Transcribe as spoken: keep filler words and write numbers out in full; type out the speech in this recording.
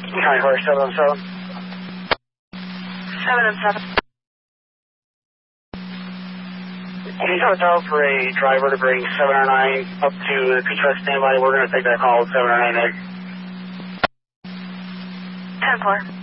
County Horse seven oh seven. seven oh seven. Can you tell out for a driver to bring seven oh nine up to the Peach West standby? We're going to take that call with seven oh nine egg. ten four.